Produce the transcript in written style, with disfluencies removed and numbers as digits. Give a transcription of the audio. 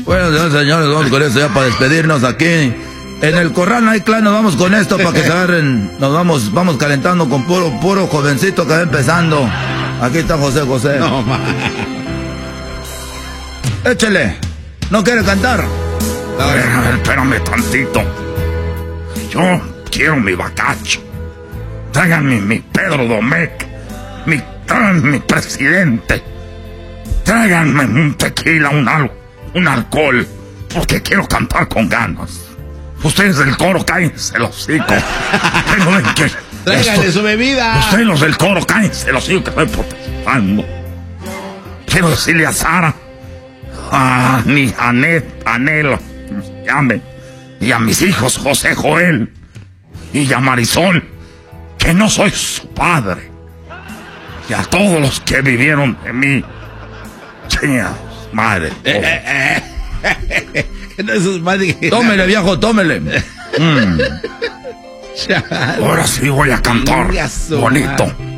Bueno, señores, vamos con esto ya para despedirnos aquí. En el corral no hay clan, nos vamos con esto para que se agarren. Nos vamos calentando con puro jovencito que va empezando. Aquí está José. No, ma. Échele. ¿No quiere cantar? A ver, espérame tantito. Yo quiero mi bacacho. Tráiganme mi Pedro Domecq. Mi presidente. Tráiganme un tequila, un alcohol. Porque quiero cantar con ganas. Ustedes del coro, cállense los hocico. Tráiganle su bebida. Ustedes los del coro, cállense los hocico que estoy protestando. Quiero decirle a Sara, a mi Anelo, llamen, y a mis hijos José Joel y a Marisol, que no soy su padre. Y a todos los que vivieron de mí. Chingados, madre. No es su madre. Tómele, viejo, tómele. Ahora sí voy a cantar bonito.